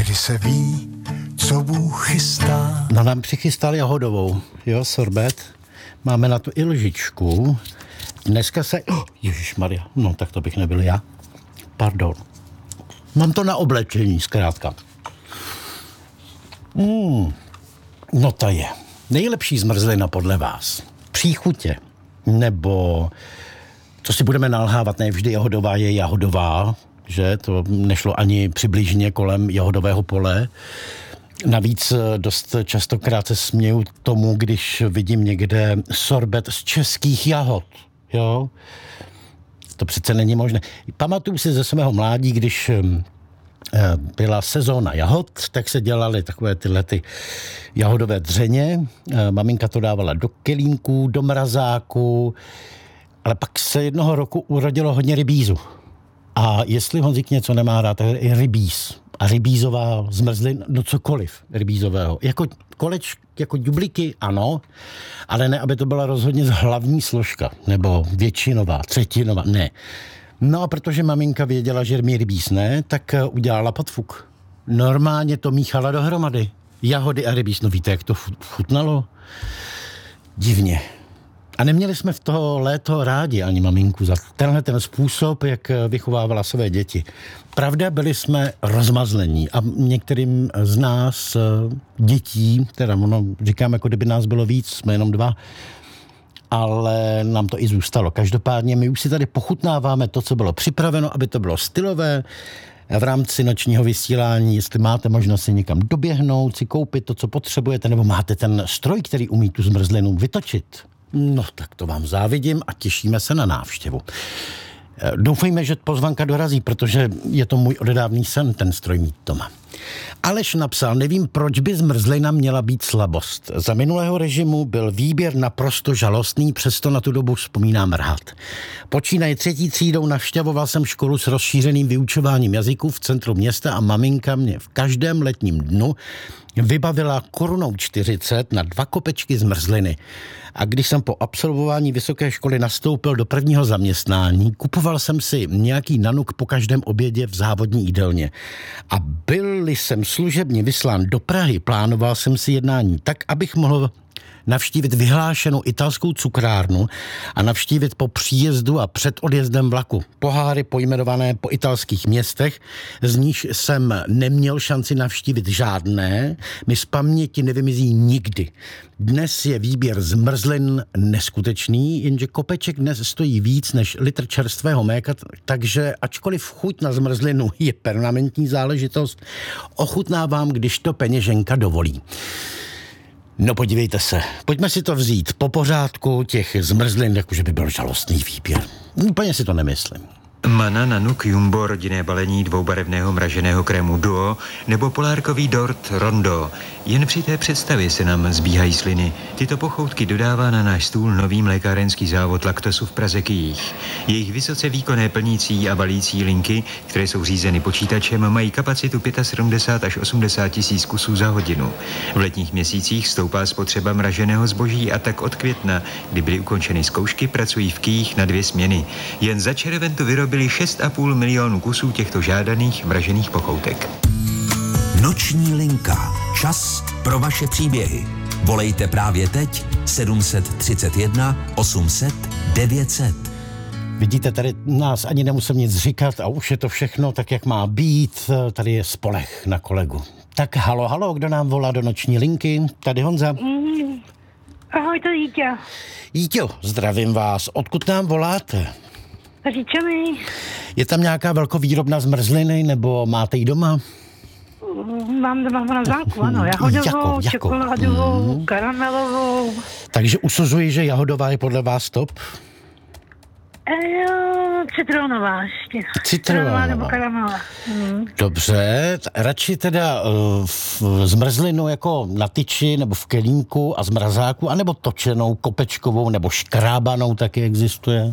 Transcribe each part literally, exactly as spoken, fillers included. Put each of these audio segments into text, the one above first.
kdy se ví, co Bůh chystá. No nám přichystal jahodovou, jo, sorbet. Máme na to i lžičku. Dneska se... Oh, ježišmarja, no tak to bych nebyl já. Pardon. Mám to na oblečení, zkrátka. Mm, no to je. Nejlepší zmrzlina podle vás. Příchutě. Nebo, co si budeme nalhávat, ne vždy jahodová je jahodová, že to nešlo ani přibližně kolem jahodového pole. Navíc dost častokrát se směju tomu, když vidím někde sorbet z českých jahod, jo. To přece není možné. Pamatuju si ze svého mládí, když byla sezóna jahod, tak se dělaly takové tyhle ty jahodové dřeně. Maminka to dávala do kelímků, do mrazáku, ale pak se jednoho roku urodilo hodně rybízu. A jestli Honzík něco nemá rád, tak je rybíz. A rybízová zmrzlina, no cokoliv rybízového. Jako koleč, jako ďubliky, ano, ale ne, aby to byla rozhodně hlavní složka, nebo většinová, třetinová, ne. No a protože maminka věděla, že mi rybíz ne, tak udělala podfuk. Normálně to míchala dohromady. Jahody a rybíz, no víte, jak to chutnalo? Divně. A neměli jsme v toho léto rádi ani maminku za tenhle ten způsob, jak vychovávala své děti. Pravda, byli jsme rozmazlení a některým z nás dětí, teda ono, říkám, jako kdyby nás bylo víc, jsme jenom dva, ale nám to i zůstalo. Každopádně my už si tady pochutnáváme to, co bylo připraveno, aby to bylo stylové v rámci nočního vysílání. Jestli máte možnost si někam doběhnout, si koupit to, co potřebujete, nebo máte ten stroj, který umí tu zmrzlinu vytočit. No tak to vám závidím a těšíme se na návštěvu. Doufejme, že pozvanka dorazí, protože je to můj odedávný sen, ten stroj mít doma. Aleš napsal, nevím, proč by zmrzlina měla být slabost. Za minulého režimu byl výběr naprosto žalostný, přesto na tu dobu vzpomínám rád. Počínaje třetí třídou navštěvoval jsem školu s rozšířeným vyučováním jazyků v centru města a maminka mě v každém letním dnu vybavila korunou čtyřicet na dva kopečky zmrzliny. A když jsem po absolvování vysoké školy nastoupil do prvního zaměstnání, kupoval jsem si nějaký nanuk po každém obědě v závodní jídelně. A byl-li jsem služebně vyslán do Prahy, plánoval jsem si jednání tak, abych mohl navštívit vyhlášenou italskou cukrárnu a navštívit po příjezdu a před odjezdem vlaku poháry pojmenované po italských městech, z níž jsem neměl šanci navštívit žádné, mi z paměti nevymizí nikdy. Dnes je výběr zmrzlin neskutečný, jenže kopeček dnes stojí víc než litr čerstvého mléka, takže ačkoliv chuť na zmrzlinu je permanentní záležitost, ochutnávám, když to peněženka dovolí. No podívejte se, pojďme si to vzít po pořádku těch zmrzlin, jakože by byl žalostný výběr. Úplně si to nemyslím. Mana Nanuk Jumbo, rodinné balení dvoubarevného mraženého krému Duo nebo polárkový dort Rondo. Jen při té představě se nám zbíhají sliny. Tyto pochoutky dodává na náš stůl nový mlékárenský závod Laktosu v Praze Kyjích. Jejich vysoce výkonné plnící a balící linky, které jsou řízeny počítačem, mají kapacitu sedmdesát pět až osmdesát tisíc kusů za hodinu. V letních měsících stoupá spotřeba mraženého zboží a tak od května, kdy byly ukončeny zkoušky, pracují v Kyjích na dvě směny. Jen za červen tu vyrobili šest a půl milionu kusů těchto žádaných mražených pochoutek. Noční linka. Čas pro vaše příběhy. Volejte právě teď sedm tři jedna osm set devět set. Vidíte, tady nás ani nemusím nic říkat a už je to všechno tak, jak má být. Tady je spoleh na kolegu. Tak halo, halo, kdo nám volá do noční linky? Tady Honza. Mm, ahoj, to Jíťa. Jíťo, zdravím vás. Odkud nám voláte? Říčany. Je tam nějaká velkovýrobna zmrzliny, nebo máte ji doma? Mám doma na zámku, ano. Jahodovou, jako, jako. čokoládovou, mm. karamelovou. Takže usuzuji, že jahodová je podle vás top? E, jo, citronová ještě. Citronová. Nebo karamelová. Mm. Dobře, radši teda uh, v zmrzlinu jako na tyči, nebo v kelímku a zmrazáku, anebo točenou, kopečkovou, nebo škrábanou taky existuje?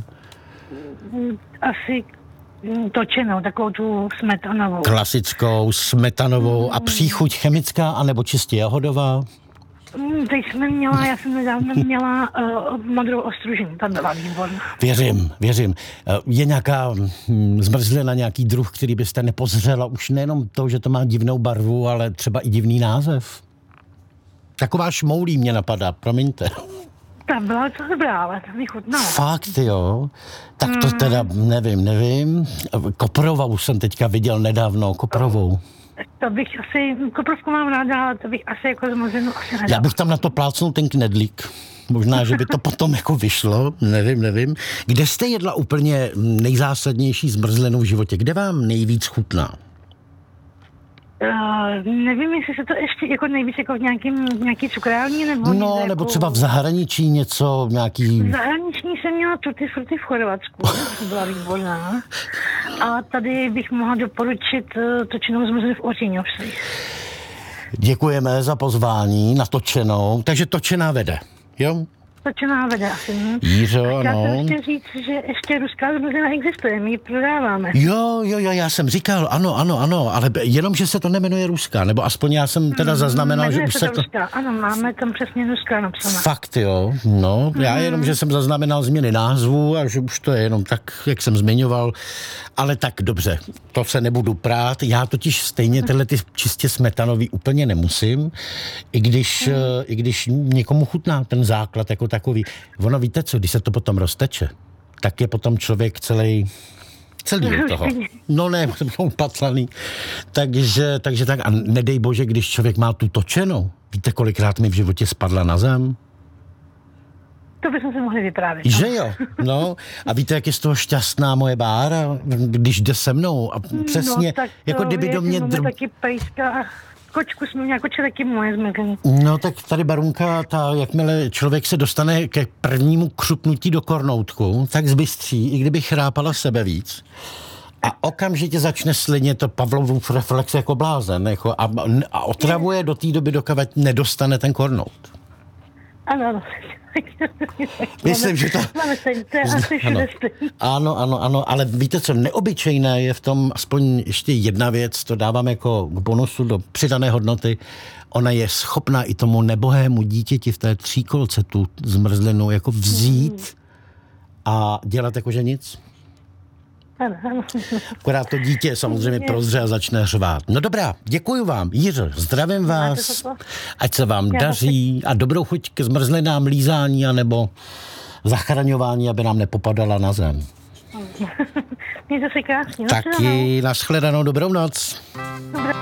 Asi točenou, takovou tu smetanovou. Klasickou, smetanovou. A příchuť chemická, anebo čistě jahodová? Mm, Teď jsme měla, já jsem nedávno měla uh, modrou ostružinu, ta byla výborná. Věřím, věřím. Eh, Je nějaká hm, zmrzlina, nějaký druh, který byste nepozřela? Už nejenom to, že to má divnou barvu, ale třeba i divný název. Taková šmoulí mě napadá, promiňte. Ta byla to dobrá, ale ta mi chutnala. Fakt, jo? Tak to teda nevím, nevím. Koprovou jsem teďka viděl nedávno, koprovou. To bych asi, koprovku mám ráda, ale to bych asi jako zmrzlinu asi nedala. Já bych tam na to plácnul ten knedlík. Možná, že by to potom jako vyšlo, nevím, nevím. Kde jste jedla úplně nejzásadnější zmrzlinu v životě? Kde vám nejvíc chutná? Uh, nevím, jestli se to ještě jako nejvíc jako v nějakým, nějaký cukrární nebo... No, někde nebo jako... třeba v zahraničí něco, nějaký... Zahraniční jsem měla tutti frutti v Chorvatsku, to byla výborná. A tady bych mohla doporučit uh, točenou zmrzlinu v Oříňovsích. Děkujeme za pozvání na točenou. Takže točená vede, jo? Točená vede asi. Hm? Jířo, Já ano. jsem chtěl říct, že ještě ruská zmrzlina existuje, my ji prodáváme. Jo, jo, jo, já jsem říkal, ano, ano, ano, ale jenom, že se to nemenuje ruská, nebo aspoň já jsem teda zaznamenal, že Jmenuje už se se to to... ruská. Ano, máme tam přesně ruská napsaná. Fakt, jo, no, já jenom, že jsem zaznamenal změny názvu a že už to je jenom tak, jak jsem zmiňoval, ale tak dobře, to se nebudu prát, já totiž stejně tyhle ty čistě smetanový úplně nemusím, i když, hmm. i když někomu chutná ten základ jako takový. Ono víte co, když se to potom rozteče, tak je potom člověk celý celý od toho. No ne, jsou patlaný. Takže, takže tak, a nedej bože, když člověk má tu točenou, víte, kolikrát mi v životě spadla na zem? To bychom se mohli vyprávět. Že jo, no. A víte, jak je z toho šťastná moje Bára, když jde se mnou a přesně, no, tak jako kdyby do mě... Dr... taky pejska. Kočku jsme měli, koče taky moje zmrzliny. No tak tady Barunka, ta, jakmile člověk se dostane ke prvnímu křupnutí do kornoutku, tak zbystří, i kdyby chrápala sebe víc. A okamžitě začne slinět to Pavlovův reflex jako blázen. Jako a, a otravuje do té doby, dokud nedostane ten kornout. Ano, ano. Myslím, že to... Máme stejný, to je asi všude stejný. Ano, ano, ano, ale víte co, neobyčejné je v tom aspoň ještě jedna věc, to dávám jako k bonusu do přidané hodnoty. Ona je schopná i tomu nebohému dítěti v té tříkolce tu zmrzlinu jako vzít a dělat jako že nic. Ano, ano. Akorát to dítě samozřejmě prozře a začne řvát. No dobrá, děkuji vám. Jiřo, zdravím vás. Ať se vám daří a dobrou chuť k zmrzlinám, lízání anebo zachraňování, aby nám nepopadala na zem. Mějte se krásně. Taky, nashledanou, dobrou noc. Dobrá.